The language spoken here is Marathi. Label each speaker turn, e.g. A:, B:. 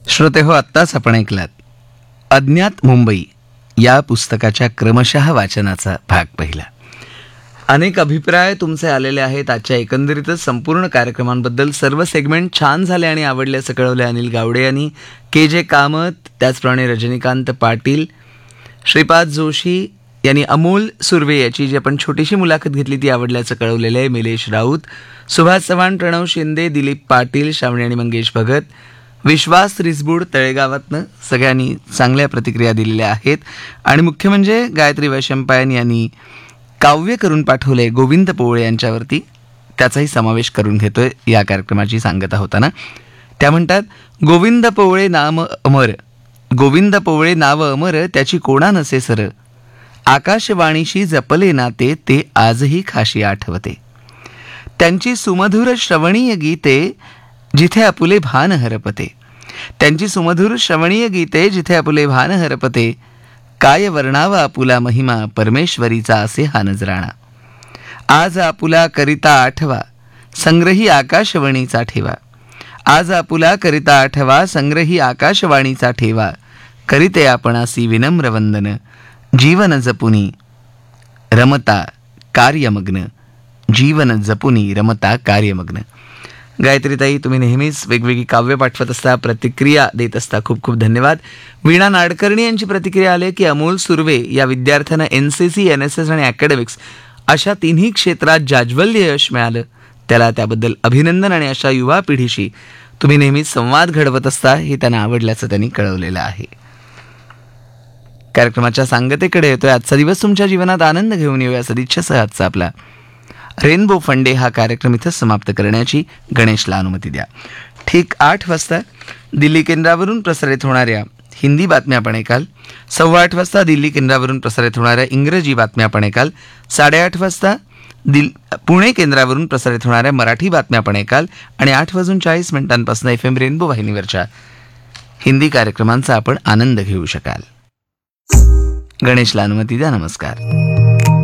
A: श्रोते हो, आत्ताच आपण ऐकलात अज्ञात मुंबई या पुस्तकाच्या क्रमशः वाचनाचा भाग पहिला. अनेक अभिप्राय तुमचे आलेले आहेत आजच्या एकंदरीतच संपूर्ण कार्यक्रमांबद्दल. सर्व सेगमेंट छान झाले आणि आवडले असं कळवले अनिल गावडे यांनी, KJ कामत, त्याचप्रमाणे रजनीकांत पाटील, श्रीपाद जोशी यांनी अमोल सुर्वे याची जी आपण छोटीशी मुलाखत घेतली ती आवडल्याचं कळवलेलं आहे. मिलेश राऊत, सुभाष चव्हाण, प्रणव शिंदे, दिलीप पाटील, श्रावणी आणि मंगेश भगत, विश्वास रिसबूड तळेगावातनं सगळ्यांनी चांगल्या प्रतिक्रिया दिलेल्या आहेत. आणि मुख्य म्हणजे गायत्री वैशंपायन यांनी काव्य करून पाठवले गोविंद पोवळे यांच्यावरती, त्याचाही समावेश करून घेतोय या कार्यक्रमाची सांगता होताना. त्या म्हणतात, गोविंद पोवळे नाम अमर, गोविंद पोवळे नाव अमर, त्याची कोणा नसे सर, आकाशवाणीशी जपले नाते, ते आजही खाशी आठवते. त्यांची सुमधुर श्रवणीय गीते, जिथे आपुले भान हरपते, त्यांची सुमधुर श्रवणीय गीते, जिथे आपुले भान हरपते, काय वर्णावा आपुला महिमा, परमेश्वरीचा असे हा नजराणा. आज आपुला करिता आठवा, संग्रही आकाशवाणीचा ठेवा, आज आपुला करिता आठवा, संग्रही आकाशवाणीचा ठेवा, करिते आपणासी विनम्र वंदन, जीवन जपुनी रमता कार्यमग्न, जीवन जपुनी रमता कार्यमग्न. गायत्रीताई, तुम्ही नेहमीच वेगवेगळी काव्य पाठवत असता, प्रतिक्रिया देत असता, खूप खूप धन्यवाद. वीणा नाडकर्णी यांची प्रतिक्रिया आली की अमोल सुर्वे या विद्यार्थ्यांना NCC, NSS आणि अकॅडमिक्स अशा तिन्ही क्षेत्रात जाज्वल्य यश मिळालं, त्याला त्याबद्दल अभिनंदन. आणि अशा युवा पिढीशी तुम्ही नेहमीच संवाद घडवत असता हे त्यांना आवडल्याचं त्यांनी कळवलेलं आहे. कार्यक्रमाच्या सांगतेकडे येतोय. आजचा दिवस तुमच्या जीवनात आनंद घेऊन येऊया सदिच्छेसह आजचा आपला रेनबो फंडे हा कार्यक्रम इथं समाप्त करण्याची गणेशला अनुमती द्या. ठीक 8 वाजता दिल्ली केंद्रावरून प्रसारित होणाऱ्या हिंदी बातम्या आपण ऐकाल. 8:15 वाजता दिल्ली केंद्रावरून प्रसारित होणाऱ्या इंग्रजी बातम्या आपण ऐकाल. 8:30 वाजता पुणे केंद्रावरून प्रसारित होणाऱ्या मराठी बातम्या आपण ऐकाल. आणि 8:40 FM रेनबो वाहिनीवरच्या हिंदी कार्यक्रमांचा आपण आनंद घेऊ शकाल. गणेशला अनुमती द्या. नमस्कार.